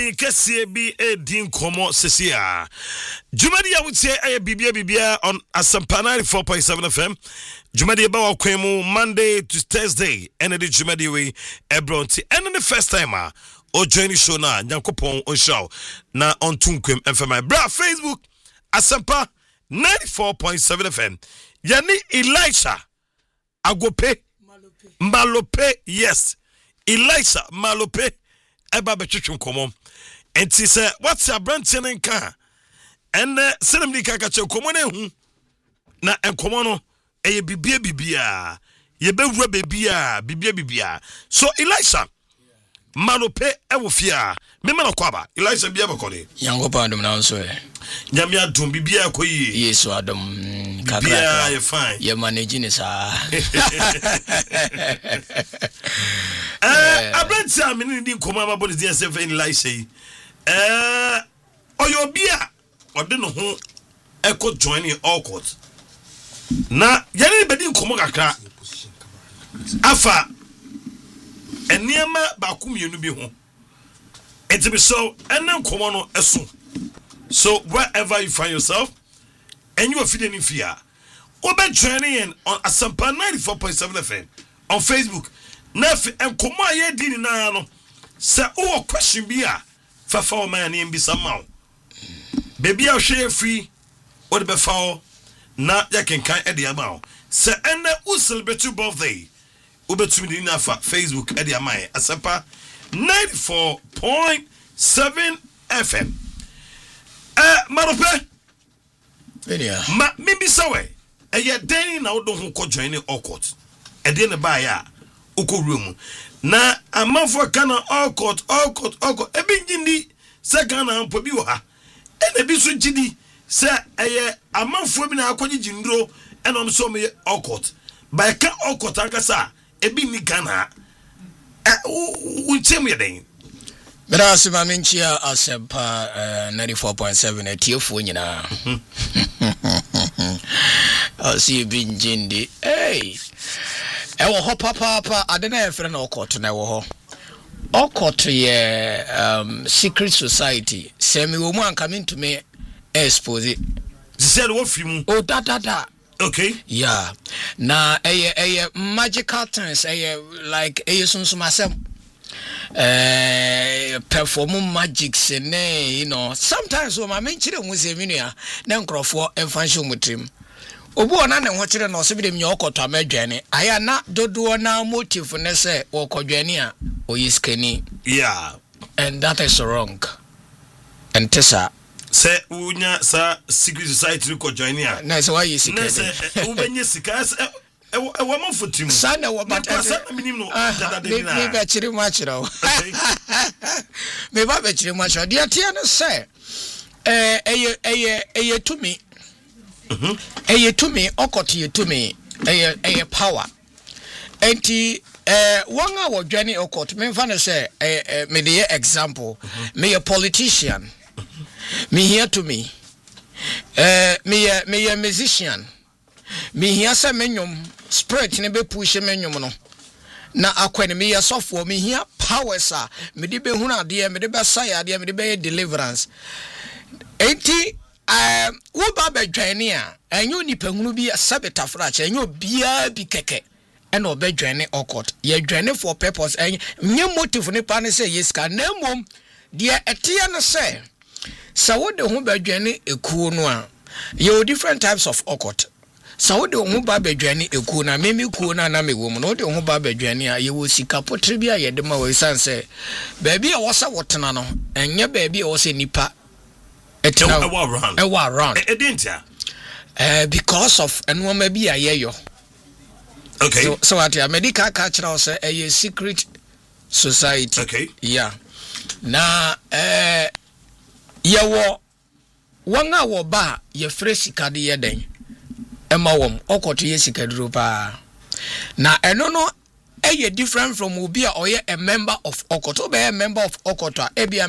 Kesi bi edin komo sesia. Jumadi ya wutie aye bibia on Asampa 94.7 FM. Jumadi ba wa kwemu Monday to Thursday. And the Jumadi we ebronti. And the first time o join show na Nyankopon on show na on tunkwem FM. Bra Facebook Asampa 94.7 FM. Yani Elisha Agope Malope, yes. Elisha Malope eba betwetwe nkomo. Enti se what's your brand ten kan? And senem di kaka che nkomo na hu. Na nkomo no eye bibia. Ye bewura bibia. So Elisha Malope ewofia. Me ma kwaba. Elisha bia bakole. Yangopa adom na nso e. Nyame adom bibia akoyi. Yesu adom kakra. Bibia ye fine. Ye manage ni sa. Abrante amini di nkoma ma body dey say Elisha yi. Oyobia ode no ho eko joining all court. Na yene bedi nkomo kakra. Afa eniema ba kumienu bi ho. Enti so ena nkomo no eso. So wherever you find yourself and you are feeling in fear, obe joining in on Asampa 94.7 FM on Facebook. Nafi and koma ye dini na no. Say oh question be a fafa o man in bisama. Baby I'll share free or the befoul na ya can edi amount. Say and who celebrate your birthday. Ube to me na Facebook edi amai Asampa 94.7 FM. Marope ma mimbi sawe eye den na wodo ho ko join all court e de ne ba ya ukorumu na amafo kana all court e bi ngindi se kana ampo bi wo ha e na bi so gidi se eye amafo bi na akogigi ndro e no so me all court ba ka all court ankasa e bi ni kana unchemu ya den. Bera sima minchia Asampa 94.7 etiofo nyina. Asi binjindi. Hey. Ewo ho papa adena efre na okoto na ewo ho. Okoto ye secret society. Semi wo mu anka mintume expose. Zisel wo fimu. Oh da. Okay. Yeah. Na eye magical things like sunsumasem. Perform magics you know sometimes when my menchire mu se minua na nkrofo emfansho mutrim obu ona ne ho kire no so bi dem nyokoto amadwane aya na dodo na motive ne se wokodwane a oyiskani. Yeah, and that is wrong. And tesa say unya sa secret society ko join ya na se why you sick na se ubenye sika ewa mafutim sana wa bata sana minim no dada me be chiri mu achiro me ba be chiri mu achiro dia tia no say eye tumi eye tumi okoti ye tumi eye power enti wanga wo dwane okoti me fa no say me dey example me a politician me here to me me a musician me here say menyum spirit ne be push menyum no na akwene me here sofo me here powers a me de be hunu ade me de be say ade me de be deliverance enti wo ba be dwane a enyo nipa hunu bi sabeta fracha enyo bia bi keke ena obe dwane okot ye dwane for purpose enye motive ne pa ne say yes ka na mom de etia no say wo de hu be dwane ekuo no a you different types of okot. So de hu ba badwane eku na memi ku na na mewo mu no de hu ba badwane a ye wo sika potre bia ye de ma wo sanse baabi a wo sa wotena no enye baabi a wo se nipa etena around edentia because of enwoma bi a ye yo. Okay, so at ya medical culture say a secret society. Okay, yeah. Na ye wo wanga wo ba ye fresika de ye den Emma wom okoto yesika duro pa na eno no different from obi a oye a member of okoto be a member of okoto a ebia